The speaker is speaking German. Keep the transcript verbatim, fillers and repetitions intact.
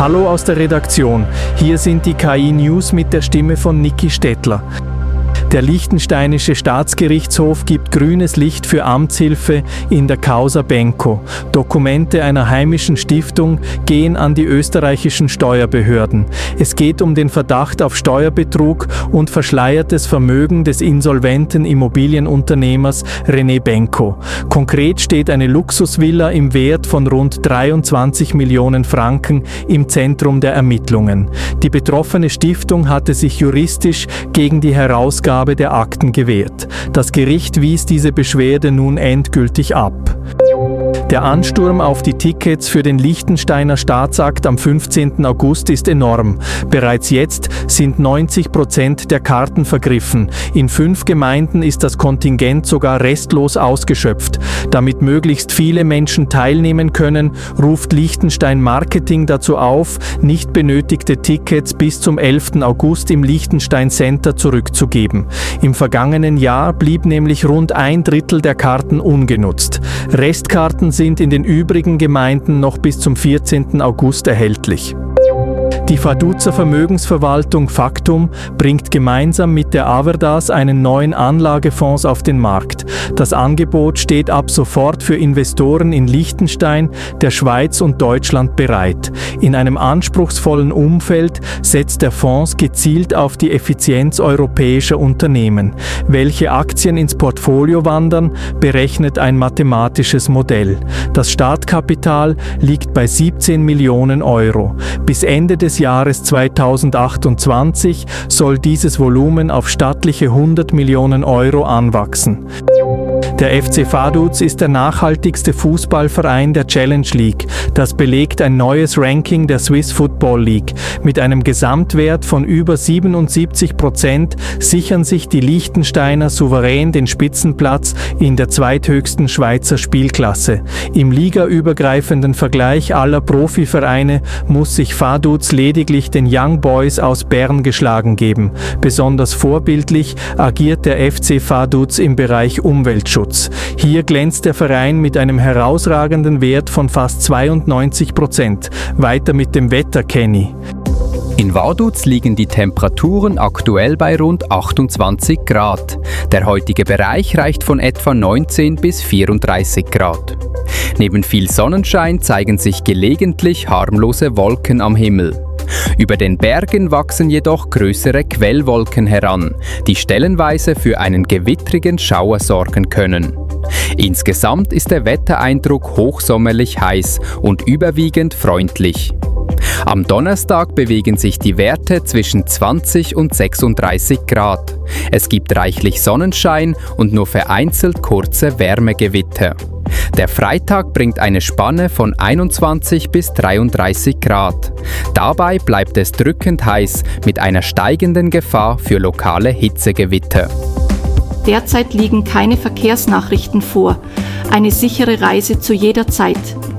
Hallo aus der Redaktion. Hier sind die K I-News mit der Stimme von Niki Stettler. Der liechtensteinische Staatsgerichtshof gibt grünes Licht für Amtshilfe in der Causa Benko. Dokumente einer heimischen Stiftung gehen an die österreichischen Steuerbehörden. Es geht um den Verdacht auf Steuerbetrug und verschleiertes Vermögen des insolventen Immobilienunternehmers René Benko. Konkret steht eine Luxusvilla im Wert von rund dreiundzwanzig Millionen Franken im Zentrum der Ermittlungen. Die betroffene Stiftung hatte sich juristisch gegen die Herausgabe der Akten gewehrt. Das Gericht wies diese Beschwerde nun endgültig ab. Der Ansturm auf die Tickets für den Liechtensteiner Staatsakt am fünfzehnten August ist enorm. Bereits jetzt sind neunzig Prozent der Karten vergriffen. In fünf Gemeinden ist das Kontingent sogar restlos ausgeschöpft. Damit möglichst viele Menschen teilnehmen können, ruft Liechtenstein Marketing dazu auf, nicht benötigte Tickets bis zum elften August im Liechtenstein Center zurückzugeben. Im vergangenen Jahr blieb nämlich rund ein Drittel der Karten ungenutzt. Restkarten sind in den übrigen Gemeinden noch bis zum vierzehnten August erhältlich. Die Vaduzer Vermögensverwaltung Factum bringt gemeinsam mit der Averdas einen neuen Anlagefonds auf den Markt. Das Angebot steht ab sofort für Investoren in Liechtenstein, der Schweiz und Deutschland bereit. In einem anspruchsvollen Umfeld setzt der Fonds gezielt auf die Effizienz europäischer Unternehmen. Welche Aktien ins Portfolio wandern, berechnet ein mathematisches Modell. Das Startkapital liegt bei siebzehn Millionen Euro. Bis Ende des Jahres zweitausendachtundzwanzig soll dieses Volumen auf stattliche hundert Millionen Euro anwachsen. Der F C Vaduz ist der nachhaltigste Fußballverein der Challenge League. Das belegt ein neues Ranking der Swiss Football League. Mit einem Gesamtwert von über siebenundsiebzig Prozent sichern sich die Liechtensteiner souverän den Spitzenplatz in der zweithöchsten Schweizer Spielklasse. Im ligaübergreifenden Vergleich aller Profivereine muss sich Vaduz lediglich den Young Boys aus Bern geschlagen geben. Besonders vorbildlich agiert der F C Vaduz im Bereich Umweltschutz. Hier glänzt der Verein mit einem herausragenden Wert von fast zweiundneunzig Prozent. Weiter mit dem Wetter, Kenny. In Vaduz liegen die Temperaturen aktuell bei rund achtundzwanzig Grad. Der heutige Bereich reicht von etwa neunzehn bis vierunddreißig Grad. Neben viel Sonnenschein zeigen sich gelegentlich harmlose Wolken am Himmel. Über den Bergen wachsen jedoch größere Quellwolken heran, die stellenweise für einen gewittrigen Schauer sorgen können. Insgesamt ist der Wettereindruck hochsommerlich heiß und überwiegend freundlich. Am Donnerstag bewegen sich die Werte zwischen zwanzig und sechsunddreißig Grad. Es gibt reichlich Sonnenschein und nur vereinzelt kurze Wärmegewitter. Der Freitag bringt eine Spanne von einundzwanzig bis dreiunddreißig Grad. Dabei bleibt es drückend heiß mit einer steigenden Gefahr für lokale Hitzegewitter. Derzeit liegen keine Verkehrsnachrichten vor. Eine sichere Reise zu jeder Zeit.